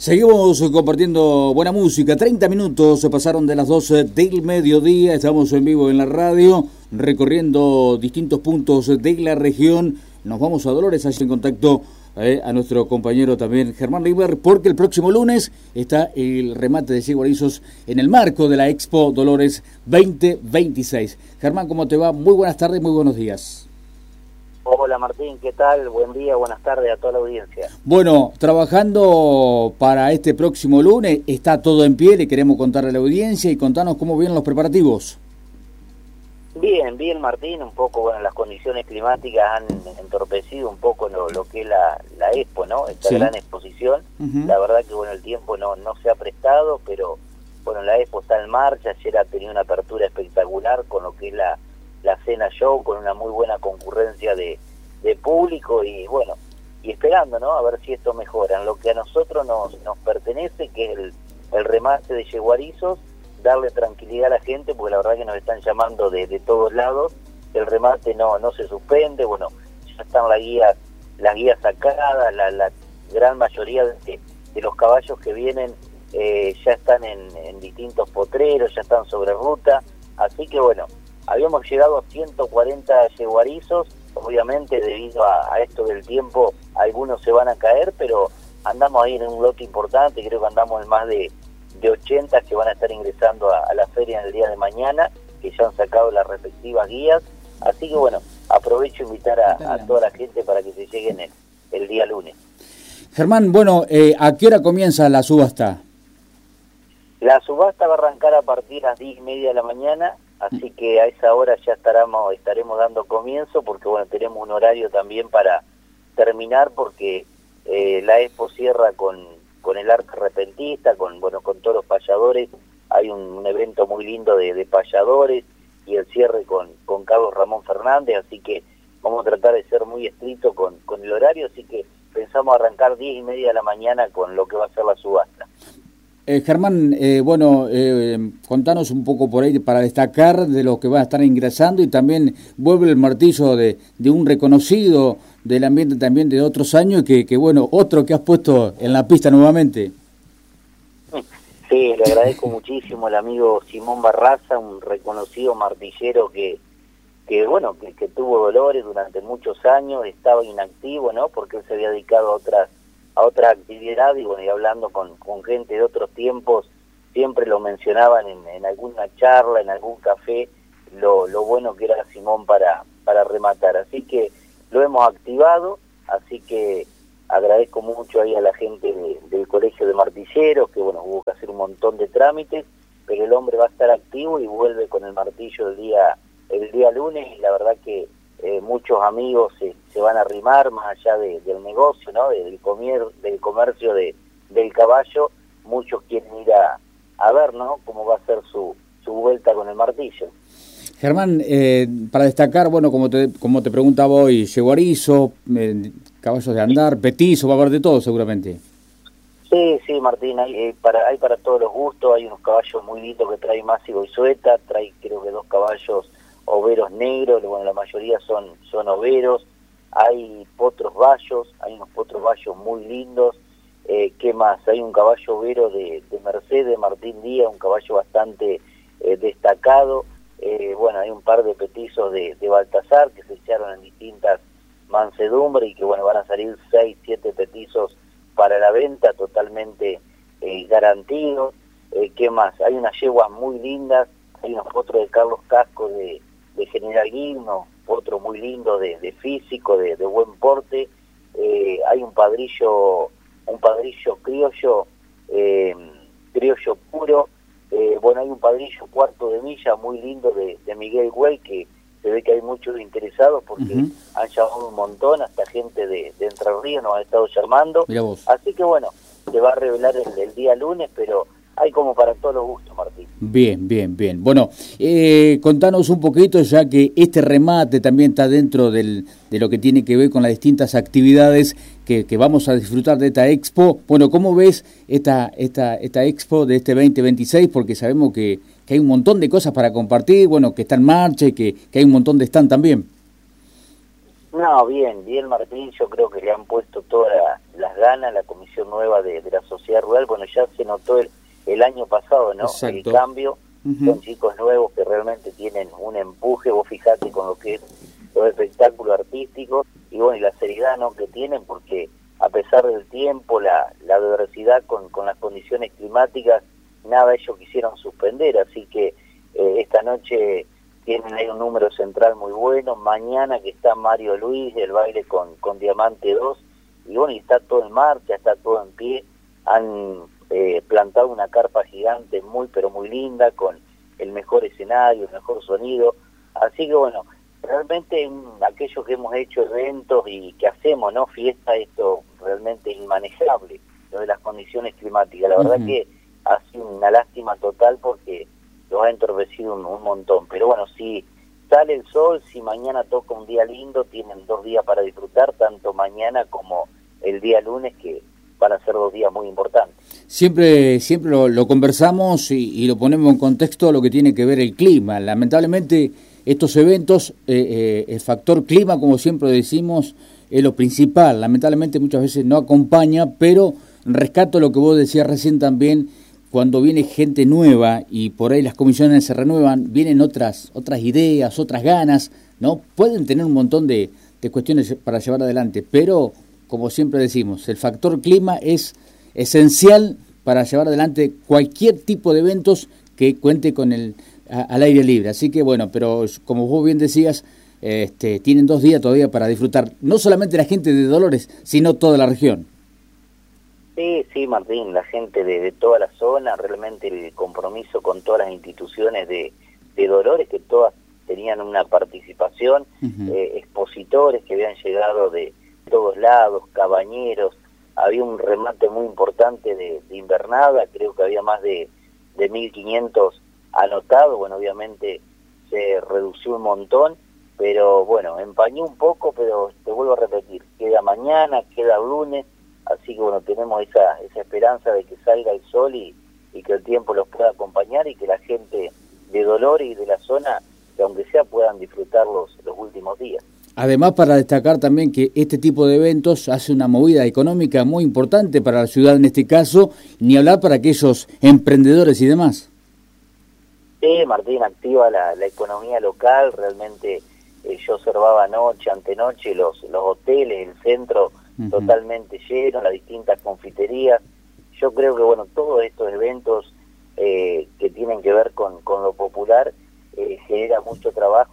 Seguimos compartiendo buena música. 30 minutos se pasaron de las 12 del mediodía. Estamos en vivo en la radio, recorriendo distintos puntos de la región. Nos vamos a Dolores, ahí en contacto a nuestro compañero también Germán River, porque el próximo lunes está el remate de Yeguarizos en el marco de la Expo Dolores 2026. Germán, ¿cómo te va? Muy buenas tardes, muy buenos días. Hola Martín, ¿qué tal? Buen día, buenas tardes a toda la audiencia. Bueno, trabajando para este próximo lunes, está todo en pie, le queremos contar a la audiencia y contanos cómo vienen los preparativos. Bien Martín, un poco, bueno, las condiciones climáticas han entorpecido un poco lo que es la Expo, ¿no? Esta sí. Gran exposición. La verdad que, bueno, el tiempo no se ha prestado, pero, bueno, la Expo está en marcha. Ayer ha tenido una apertura espectacular con lo que es la cena show, con una muy buena concurrencia de público y bueno, y esperando, ¿no? A ver si esto mejora. En lo que a nosotros nos pertenece, que es el remate de Yeguarizos, darle tranquilidad a la gente, porque la verdad que nos están llamando de todos lados. El remate no se suspende, bueno, ya están las guías sacadas, la gran mayoría de los caballos que vienen ya están en distintos potreros, ya están sobre ruta, así que bueno, habíamos llegado a 140 yeguarizos, obviamente debido a esto del tiempo algunos se van a caer, pero andamos ahí en un lote importante, creo que andamos en más de 80 que van a estar ingresando a la feria en el día de mañana, que ya han sacado las respectivas guías, así que bueno, aprovecho invitar a toda la gente para que se lleguen el día lunes. Germán, bueno, ¿a qué hora comienza la subasta? La subasta va a arrancar a partir de las 10:30 de la mañana, así que a esa hora ya estaremos dando comienzo, porque bueno, tenemos un horario también para terminar, porque la Expo cierra con el arte repentista, con todos los payadores. Hay un evento muy lindo de payadores y el cierre con Carlos Ramón Fernández, así que vamos a tratar de ser muy estrictos con el horario, así que pensamos arrancar 10:30 de la mañana con lo que va a ser la subasta. Germán, contanos un poco por ahí para destacar de los que van a estar ingresando, y también vuelve el martillo de un reconocido del ambiente también de otros años, que bueno, otro que has puesto en la pista nuevamente. Sí, le agradezco muchísimo al amigo Simón Barraza, un reconocido martillero que tuvo dolores durante muchos años, estaba inactivo, ¿no? Porque él se había dedicado a otra actividad, y bueno, y hablando con gente de otros tiempos, siempre lo mencionaban en alguna charla, en algún café, lo bueno que era Simón para rematar. Así que lo hemos activado, así que agradezco mucho ahí a la gente del Colegio de Martilleros, que bueno, hubo que hacer un montón de trámites, pero el hombre va a estar activo y vuelve con el martillo el día lunes, y la verdad que muchos amigos se van a arrimar, más allá del negocio, ¿no? del comercio del caballo. Muchos quieren ir a ver, ¿no?, cómo va a ser su vuelta con el martillo. Germán, para destacar, bueno, como te preguntaba hoy, yeguarizo, caballos de andar, petizo, va a haber de todo seguramente. Sí, Martín, hay para todos los gustos. Hay unos caballos muy lindos que trae Masi Goizueta, trae creo que 2 caballos overos negros, bueno, la mayoría son overos. Hay potros bayos, hay unos potros bayos muy lindos. ¿Qué más? Hay un caballo overo de Mercedes, Martín Díaz, un caballo bastante destacado. Bueno, hay un par de petizos de Baltasar que se echaron en distintas mansedumbres, y que bueno, van a salir 6, 7 petizos para la venta, totalmente garantidos. ¿Qué más? Hay unas yeguas muy lindas, hay unos potros de Carlos Casco de General Guimno, otro muy lindo de físico, de buen porte. Hay un padrillo criollo puro. Bueno, hay un padrillo cuarto de milla muy lindo de Miguel Güey, que se ve que hay muchos interesados, porque han llamado un montón, hasta gente de Entre Ríos nos ha estado llamando. Así que bueno, se va a revelar el día lunes, pero hay como para todos los gustos, Martín. Bien. Bueno, contanos un poquito, ya que este remate también está dentro de lo que tiene que ver con las distintas actividades que vamos a disfrutar de esta Expo. Bueno, ¿cómo ves esta Expo de este 2026? Porque sabemos que hay un montón de cosas para compartir, bueno, que está en marcha y que hay un montón de stand también. No, bien, bien Martín, yo creo que le han puesto todas las ganas la comisión nueva de la sociedad rural. Bueno, ya se notó el año pasado, ¿no? Exacto. El cambio, son chicos nuevos que realmente tienen un empuje, vos fijate con lo que es los espectáculos artísticos, y bueno, y la seriedad, ¿no?, que tienen, porque a pesar del tiempo, la adversidad con las condiciones climáticas, nada ellos quisieron suspender, así que esta noche tienen ahí un número central muy bueno. Mañana que está Mario Luis, el baile con Diamante 2, y bueno, y está todo en marcha, está todo en pie. Han plantado una carpa gigante muy, pero muy linda, con el mejor escenario, el mejor sonido. Así que bueno, realmente aquellos que hemos hecho eventos y que hacemos, ¿no?, fiesta, esto realmente es inmanejable, lo de las condiciones climáticas. La verdad que ha sido una lástima total porque los ha entorpecido un montón. Pero bueno, si sale el sol, si mañana toca un día lindo, tienen 2 días para disfrutar, tanto mañana como el día lunes, que van a ser 2 días muy importantes. Siempre lo conversamos y lo ponemos en contexto a lo que tiene que ver el clima. Lamentablemente estos eventos, el factor clima, como siempre decimos, es lo principal. Lamentablemente muchas veces no acompaña, pero rescato lo que vos decías recién también. Cuando viene gente nueva y por ahí las comisiones se renuevan, vienen otras ideas, otras ganas, ¿no? Pueden tener un montón de cuestiones para llevar adelante, pero, como siempre decimos, el factor clima es esencial para llevar adelante cualquier tipo de eventos que cuente con al aire libre. Así que, bueno, pero como vos bien decías, tienen 2 días todavía para disfrutar, no solamente la gente de Dolores, sino toda la región. Sí, Martín, la gente de toda la zona, realmente el compromiso con todas las instituciones de Dolores, que todas tenían una participación, expositores que habían llegado de todos lados, cabañeros, había un remate muy importante de invernada, creo que había más de 1.500 anotados. Bueno, obviamente se redució un montón, pero bueno, empañó un poco, pero te vuelvo a repetir, queda mañana, queda lunes. Así que bueno, tenemos esa esperanza de que salga el sol y que el tiempo los pueda acompañar, y que la gente de Dolores y de la zona, que aunque sea, puedan disfrutar los últimos días. Además, para destacar también que este tipo de eventos hace una movida económica muy importante para la ciudad en este caso, ni hablar para aquellos emprendedores y demás. Sí, Martín, activa la economía local. Realmente yo observaba noche, antenoche, los hoteles, el centro totalmente lleno, las distintas confiterías. Yo creo que bueno, todos estos eventos que tienen que ver con lo popular genera mucho trabajo.